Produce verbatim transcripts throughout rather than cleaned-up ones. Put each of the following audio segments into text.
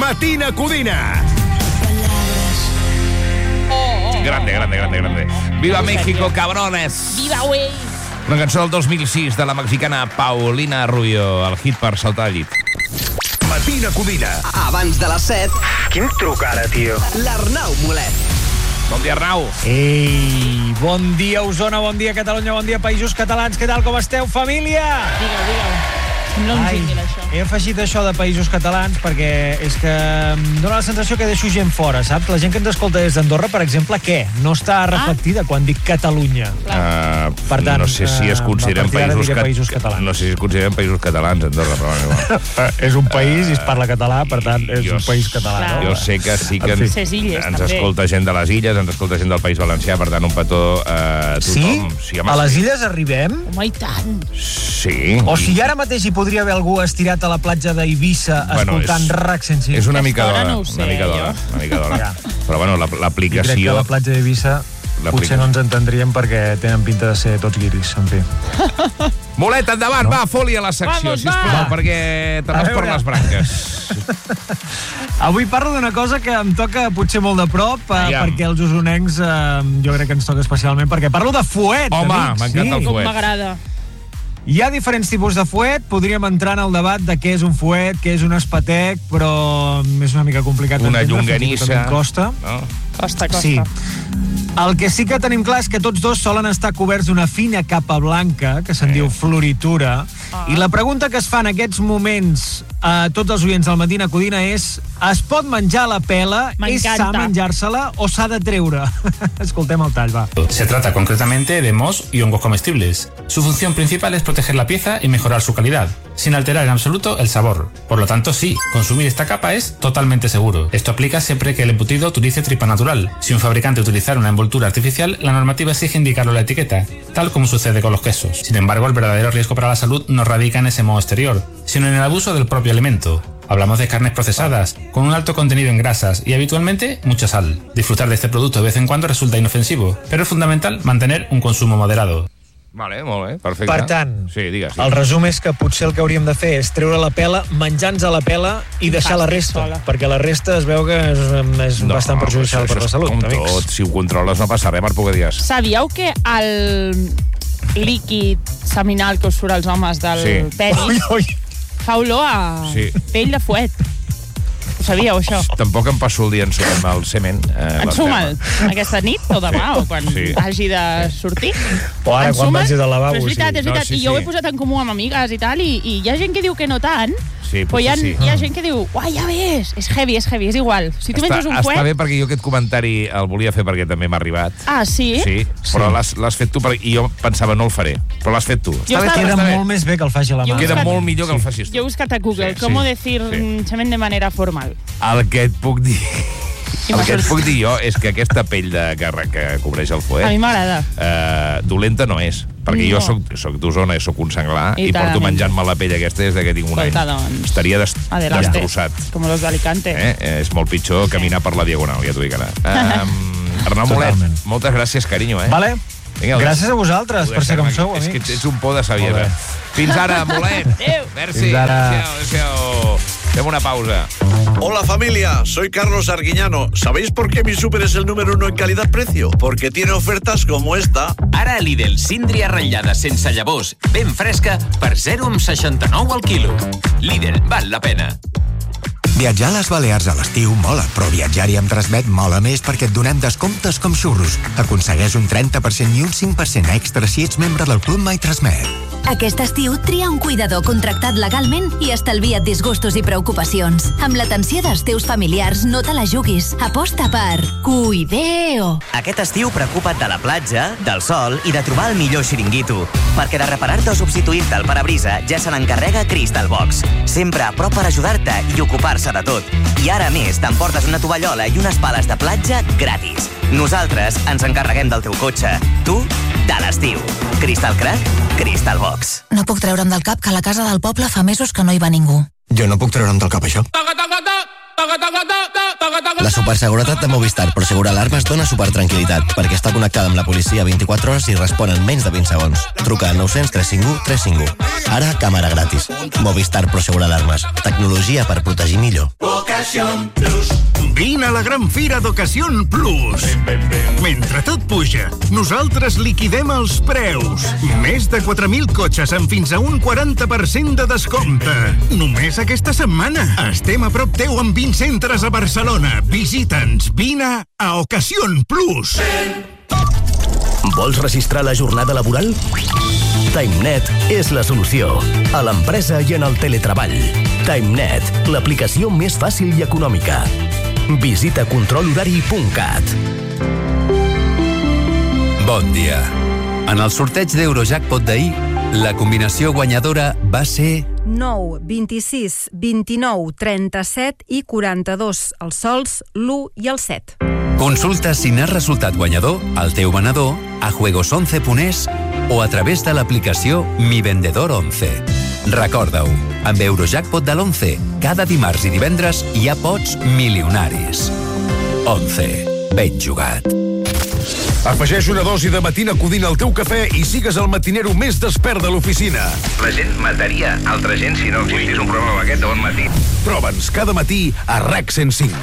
Matina Codina. Grande, grande, grande, grande. Viva México, cabrones. Viva, güey. Una cançó del dos mil sis de la mexicana Paulina Rubio, el hit per saltar al llit. Matina Codina. Abans de les set. Qui em truca ara, tio? L'Arnau Molet. Bon dia, Arnau. Ei, bon dia, Osona, bon dia, Catalunya, bon dia, Països Catalans. Què tal, com esteu, família? Digue-ho, digue-ho. No em jingle, això. He afegit això de Països Catalans perquè és que em dóna la sensació que deixo gent fora, saps? La gent que ens escolta des d'Andorra, per exemple, què? No està reflectida ah. quan dic Catalunya. Uh, per tant, no sé si es consideren uh, països, cat... països catalans. No sé si es consideren països catalans, Andorra, però igual. És un país i es parla català, per tant, és jo, un país català. Clar. Jo sé que sí que ens, illes, ens també. escolta gent de les illes, ens escolta gent del País Valencià, per tant, un petó uh, tothom. Sí? sí a les illes arribem? Home, i tant. Sí. O sigui, ara mateix hi podria haver algú estirat a la platja d'Eivissa bueno, escoltant és, R A C cent cinc. És una mica d'hora, no sé, una mica d'hora, jo. una mica d'hora. Ja. Però bueno, l'aplicació... I crec que a la platja d'Eivissa potser no ens entendríem perquè tenen pinta de ser tots guiris, en fi. Molet, endavant, no? Va, foli a la secció, Vamos, sisplau, va. perquè te vas per les branques. Avui parlo d'una cosa que em toca potser molt de prop, eh, perquè els usonencs eh, jo crec que ens toca especialment, perquè parlo de fuet, Home, amics. m'encanta el Com fuet. m'agrada. Hi ha diferents tipus de fuet, podríem entrar en el debat de què és un fuet, què és un espatec, però és una mica complicat Una d'entendre, llonganissa. fins i tot em costa. No? Costa, costa. Sí. El que sí que tenim clar és que tots dos solen estar coberts d'una fina capa blanca, que se'n Eh. diu floritura, Ah. i la pregunta que es fa en aquests moments a tots els oients del Matina Codina és: es pot menjar la pela? És sa M'encanta. menjar-se-la o s'ha de treure? Escoltem el tall, va. Se trata concretamente de mohos y hongos comestibles. Su función principal es proteger la pieza y mejorar su calidad, sin alterar en absoluto el sabor. Por lo tanto, sí, consumir esta capa es totalmente seguro. Esto aplica siempre que el embutido utilice tripa natural. Si un fabricante utilizara una envoltura artificial, la normativa exige indicarlo en la etiqueta, tal como sucede con los quesos. Sin embargo, el verdadero riesgo para la salud no radica en ese moho exterior, sino en el abuso del propio alimento. Hablamos de carnes procesadas, con un alto contenido en grasas y habitualmente mucha sal. Disfrutar de este producto de vez en cuando resulta inofensivo, pero es fundamental mantener un consumo moderado. Vale, molt bé, perfecte. Per tant, sí, digues, sí. el resum és que potser el que hauríem de fer és treure la pela, menjar-nos a la pela i deixar la resta, sola. perquè la resta es veu que és, és No, bastant perjudicial això per la és salut, com amics. tot, si ho controles no passa res, Marc Pogadías. Sabíeu que el líquid seminal que us surt als homes del Sí. penis Ui, ui. fa olor a Sí. pell de fuet? Ho sabíeu, això? Tampoc em passo el dia ensumant el semen. Eh, Ensuma'l aquesta nit o demà o quan Sí. hagi de sortir. O ara, quan Ensuma't, vagi del lavabo, però és veritat, sí. és veritat. No, sí, I jo ho sí. he posat en comú amb amigues i tal, i, i hi ha gent que diu que no tant, Sí, però hi ha, potser sí. hi ha gent que diu, uai, ja ves, és heavy, és heavy, és igual. Si tu Està, menges un està fuet... bé perquè jo aquest comentari el volia fer perquè també m'ha arribat. Ah, sí? Sí, però l'has l'has fet tu per... i jo pensava no el faré, però l'has fet tu. Està Jo bé, estava- Queda està bé. molt més bé que el faci la Jo mà. he Queda buscat- molt millor que el facis tu. Jo he buscat a Google, Sí, ¿cómo sí, decir sí. mm, semen de manera formal? El que et puc dir... I El m'ha que et sortit. puc dir jo és que aquesta pell de, que, que cobreix el A mi fuet m'agrada. eh, dolenta no és, perquè No. jo soc, soc d'Osona i soc un senglar I i, tant, porto amic. menjant-me la pell aquesta des de que tinc un any. Escolta, doncs. Estaria des, Adelante. destrossat. Como los de Alicante. Eh? Eh, és molt pitjor caminar per la Diagonal, ja t'ho dic ara. Um, Arnau Molet, Totalment. moltes gràcies, carinyo. Eh? Vale? Vinga, Gràcies a vosaltres ho per ser deixem com aquí. sou, És amics. que ets un por de saviesa. Molt bé. Fins ara, Molet. Adéu. Merci. Fins ara. Adéu, adéu. Fem una pausa. Hola familia, soy Carlos Arguiñano. ¿Sabéis por qué mi súper es el número uno en calidad-precio? Porque tiene ofertas como esta. Ara a Lidl, síndria ratllada sense llavors, ben fresca, per zero coma seixanta-nou al quilo. Lidl, val la pena. Viatjar a les Balears a l'estiu mola, però viatjar-hi amb Transmet mola més perquè et donem descomptes com xurros. Aconsegueix un trenta per cent i un cinc per cent extra si ets membre del Club My Transmet. Aquest estiu tria un cuidador contractat legalment i estalvia't disgustos i preocupacions. Amb l'atenció dels teus familiars no te la juguis. Aposta per Cuideo. Aquest estiu preocupa't de la platja, del sol i de trobar el millor xiringuito. Perquè de reparar-te o substituir-te el parabrisa ja se n'encarrega Crystal Box. Sempre a prop per ajudar-te i ocupar-se de tot. I ara a més t'emportes una tovallola i unes pales de platja gratis. Nosaltres ens encarreguem del teu cotxe. Tu, de l'estiu. Crystal Crack, Crystal Box. No puc treure'm del cap que a la casa del poble fa mesos que no hi va ningú. Jo no puc treure'm del cap això. La superseguretat de Movistar Prosegur Alarmes dona supertranquil·litat perquè està connectada amb la policia vint-i-quatre hores i respon en menys de vint segons. Truca al nou cents tres cinc u tres cinc u. Ara, càmera gratis. Movistar Prosegur Alarmes. Tecnologia per protegir millor. Ocasión Plus. Vine a la gran fira d'Ocasión Plus. Mentre tot puja, nosaltres liquidem els preus. Més de quatre mil cotxes amb fins a un quaranta per cent de descompte. Només aquesta setmana. Estem a prop teu amb vint centres a Barcelona. Visita'ns. Vine a Ocasión Plus. Vols registrar la jornada laboral? TimeNet és la solució. A l'empresa i en el teletreball. TimeNet, l'aplicació més fàcil i econòmica. Visita control horari punt cat. Bon dia. En el sorteig d'Eurojackpot d'ahir, la combinació guanyadora va ser... nou, vint-i-sis, vint-i-nou, trenta-set i quaranta-dos. Els sols, l'u i el set. Consulta si n'has resultat guanyador al teu venedor a juegos once punt es o a través de l'aplicació Mi Vendedor once. Recorda-ho, amb Eurojackpot de l'once, cada dimarts i divendres hi ha pots milionaris. once. Ben jugat. Afegeix una dosi de Matina Codina al teu cafè i sigues el matinero més despert de l'oficina. La gent mataria altra gent si no existís un programa com aquest de bon matí. Troba'ns cada matí a R A C cent cinc.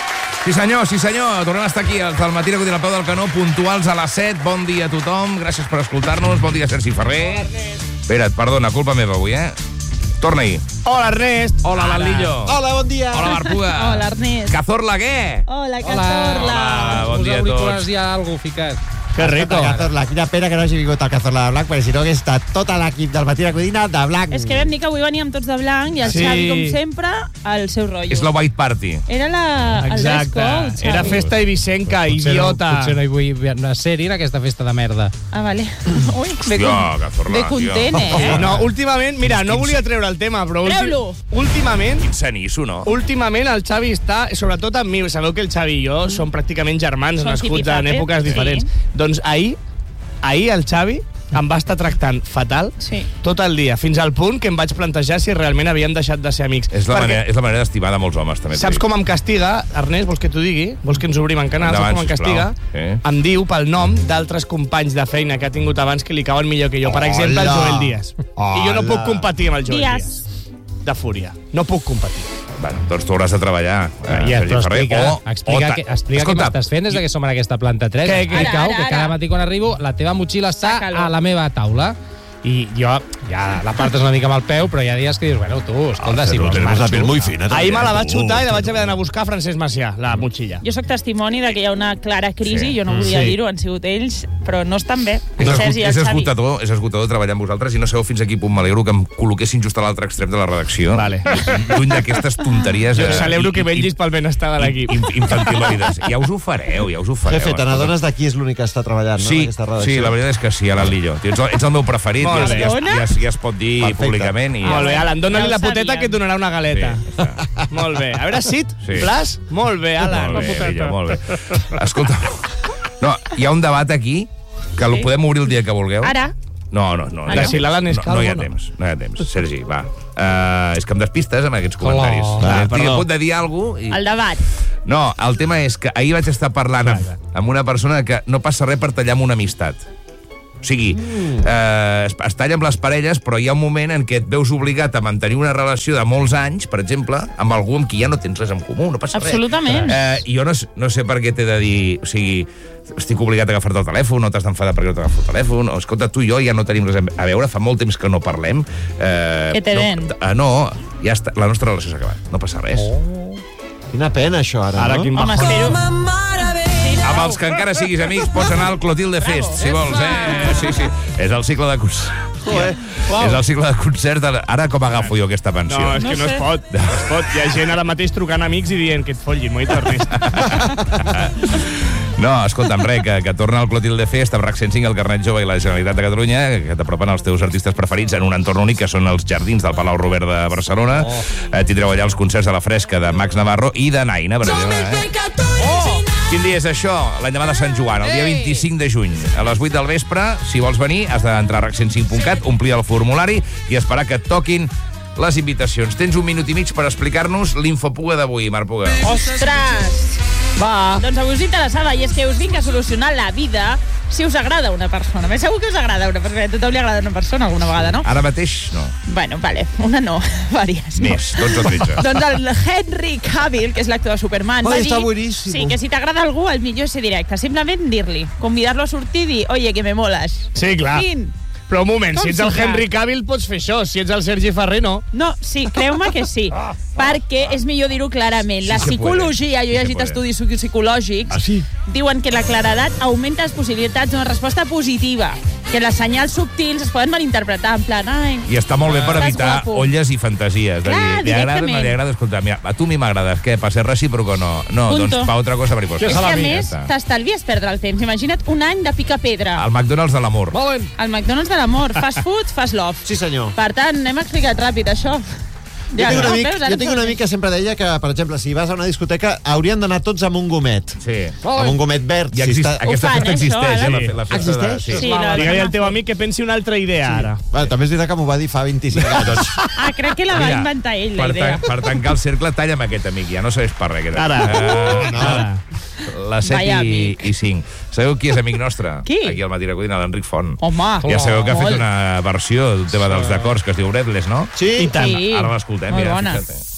Sí senyor, sí senyor, tornem a estar aquí al Matina Codina al peu del canó, puntuals a les set. Bon dia a tothom, gràcies per escoltar-nos. Bon dia, Sergi Ferrer. Espera't, perdona, culpa meva avui, eh? Torna-hi. Hola, Ernest. Hola, Lalillo. Hola, bon dia. Hola, Marpuga. Hola, Ernest. Cazorla, què? Hola, Cazorla. Hola, bon dia a tots. Hi ha algú ficat. Que rico. Cazorla. Quina pena que no hagi vingut el Cazorla de blanc, perquè si no hagués estat tot l'equip del Matina Codina de blanc. És que vam dir que avui veníem tots de blanc i el Sí. Xavi, com sempre, al seu rotllo. És la White Party. Era la, el dress code, Xavi. Era festa ibicenca, Potser idiota. No, potser no hi vull ser-hi en aquesta festa de merda. Ah, vale. Ui, bé, Hòstia, Cazorla, bé content, eh? No, últimament, mira, no volia treure el tema, però... últim- Treu-lo. Últimament, Quin cenisso, no? últimament el Xavi està, sobretot amb mi, sabeu que el Xavi i jo som pràcticament germans, Som nascuts en hippie-zappers, èpoques sí. diferents. Doncs ahir, ahir el Xavi em va estar tractant fatal Sí. tot el dia, fins al punt que em vaig plantejar si realment havíem deixat de ser amics. És la, Perquè manera, és la manera d'estimar de molts homes, també. saps com em castiga, Ernest, vols que t'ho digui? Vols que ens obrim en canal? Endavant, Saps com em castiga? sisplau. Sí. Em diu pel nom d'altres companys de feina que ha tingut abans que li cauen millor que jo. Per exemple, el Hola. Joel Díaz. I jo no puc competir amb el Joel Díaz. Díaz. De fúria. No puc competir. Bueno, doncs tu hauràs de treballar. Eh, Ja, Sergi però Ferrer. explica, O- explica, o que, ta- explica què Escolta, m'estàs fent des que som en aquesta planta tres. Què, què? Explica-ho, Ara, que ara, cada ara. matí quan arribo la teva motxilla està Sàcalo. a la meva taula. I jo ja l'apartes una mica amb el peu, però hi ha dies que dius, bueno, tu, escolta, si vols Tenemos la marxo. piel muy fina. Ahir me la también, vaig tú. xutar i la vaig haver d'anar a buscar a Francesc Macià, la motxilla. Jo sóc testimoni de que hi ha una clara crisi, Sí. jo no volia Sí. dir-ho, han sigut ells, però no estan bé. És, El esgut, Sergi i el és Xavi. esgotador, és esgotador treballar amb vosaltres i no sabeu fins a quin punt m'alegro que em col·loquessin just a l'altre extrem de la redacció. Vale. Lluny d'aquestes tonteries. Jo eh, celebro i- que i- vetllis pel benestar de l'equip. in- infantiloides. Ja us ho fareu, ja us ho fareu. Jefe, te n'adones de qui és l'únic que està treballant, no? Sí, en aquesta redacció? sí, la veritat és que sí, Alan Lillo. Tio, Ets el, ets el meu preferit, Molt ja, bé. ja, ja, ja, ja es pot dir Perfecte. públicament. I, Molt bé, Alan, dóna-li Ja ho la poteta sabíem. que et donarà una galeta. Sí, ja està. Molt bé. A veure, Sid, Sí. Blas? Molt bé, Alan. Molt bé, Una Lillo, poteta. molt bé. Escolta, no, hi ha un debat aquí que el Sí. podem obrir el dia que vulgueu. Ara? No, no, no. Que si l'Alan és no, calvo, no hi ha no? temps, no hi ha temps. Sergi, va. Uh, és que em despistes amb aquests comentaris. Oh, Uh, va, Estic a perdó. punt de dir alguna cosa i... El debat. No, el tema és que ahir vaig estar parlant amb, amb una persona que no passa res per tallar amb una amistat. O sigui, mm. eh, es, es talla amb les parelles, però hi ha un moment en què et veus obligat a mantenir una relació de molts anys, per exemple, amb algú amb qui ja no tens res en comú, no passa Absolutament. res. Eh, I jo no, no sé per què t'he de dir... O sigui, estic obligat a agafar-te el telèfon, no t'has d'enfadar perquè no t'agafo el telèfon, o escolta, tu i jo ja no tenim res a veure, fa molt temps que no parlem. Eh, Que te no, den. eh, no, ja està, la nostra relació s'ha acabat, no passa res. Oh. Quina pena, això, ara, Ara, no? quin Home, bajón. espero... Amb els que encara siguis amics, pots anar al Clotilde Fest, si vols, eh? Sí, sí. És el cicle de concert. És el cicle de concert. Ara com agafo jo aquesta pensió? No, és que no, No es sé. pot. No es pot. Hi ha gent ara mateix trucant amics i dient que et follin, moi Ernest. No, escolta'm, res, que, que torna al Clotilde Fest amb R A C cent cinc, el Carnet Jove i la Generalitat de Catalunya, que t'apropen els teus artistes preferits en un entorn únic, que són els jardins del Palau Robert de Barcelona. Oh. Eh, tindreu allà els concerts de La Fresca de Max Navarro i de Naina, per exemple. Eh? Oh! Quin dia és això? L'endemà de Sant Joan, el dia vint-i-cinc de juny. A les vuit del vespre, si vols venir, has d'entrar a R A C cent cinc punt cat, omplir el formulari i esperar que et toquin les invitacions. Tens un minut i mig per explicar-nos l'infopuga d'avui, Marc Puga. Ostres! Va. Doncs avui us interessava, i és que us vinc a solucionar la vida si us agrada una persona. Ben segur que us agrada una persona. A tothom li agrada una persona alguna vegada, no? Ara mateix, no. Bueno, vale, una no, vàries. No. Més, dotze o tretze. Doncs el Henry Cavill, que és l'actor de Superman, Ai, va està dir boníssim. sí, que si t'agrada algú, el millor és ser directe. Simplement dir-li, convidar-lo a sortir i dir, oye, que me moles. Sí, clar. Fin. Però un moment, Com si ets el serà? Henry Cavill pots fer això, si ets el Sergi Ferrer no. No, sí, creu-me que sí, perquè és millor dir-ho clarament. La Sí se psicologia, jo he Sí se llegit puede. estudis psicològics, Ah, sí? diuen que la claredat augmenta les possibilitats d'una resposta positiva, que les senyals subtils es poden malinterpretar, en plan, ai... I està molt bé per Estàs evitar guapo. olles i fantasies. De Clar, dir, li agrada o no directament. li agrada? Escolta, mira, a tu a mi m'agrades. Què, per ser recíproc o no? No, Punto. doncs fa altra cosa per hi És que, a més, t'estalvies perdre el temps. Imagina't un any de pica-pedra. El McDonald's de l'amor. El McDonald's de l'amor. Fast food, fast love. Sí, senyor. Per tant, hem explicat ràpid això. Jo tinc un no, amic, veus, ara jo tinc un ens- amic que sempre deia que, per exemple, si vas a una discoteca haurien d'anar tots amb un gomet. Sí. Amb un gomet verd. Ja exist- aquesta Ho fan, festa eh, existeix, això, eh? ara? La, fe- la festa Existeix? de... Sí, la- Digue-li al teu amic que pensi una altra idea ara. Bueno, també és veritat que m'ho va dir fa vint-i-cinc anys. Ah, crec que la va Mira, inventar ell, la per, idea. tan, per tancar el cercle, talla'm aquest amic, ja no sabés per res. Aquest. Ara. Uh, no. Ara. Les set Vaya i, i cinc. Sabeu qui és amic nostre? Qui? Aquí al Matí de Codina, l'Enric Font. Home. Ja sabeu que ha fet Molt. una versió d'un tema dels acords que es diu Breathless, no? Sí? I tant. Sí. Ara l'escoltem, Molt mira, bona. fixa't.